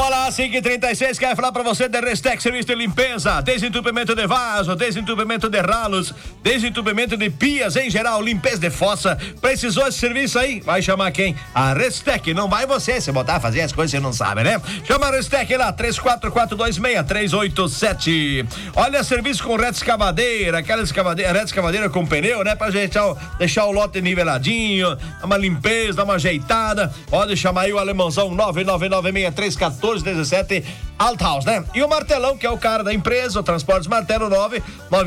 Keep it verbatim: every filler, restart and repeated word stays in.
Vamos lá, cinco e trinta e seis, quero falar pra você da Restec Serviço de Limpeza, desentupimento de vaso, desentupimento de ralos, desentupimento de pias em geral, limpeza de fossa. Precisou esse serviço aí? Vai chamar quem? A Restec, não vai você se botar a fazer as coisas que você não sabe, né? Chama a Restec lá, três quatro quatro dois seis três oito sete. Olha, serviço com reta escavadeira, aquela escavadeira, reta escavadeira com pneu, né? Pra deixar o, deixar o lote niveladinho, dar uma limpeza, dar uma ajeitada. Pode chamar aí o alemãozão nove nove nove seis três um quatro um sete Althaus, né? E o Martelão, que é o cara da empresa, o Transportes Martelo nove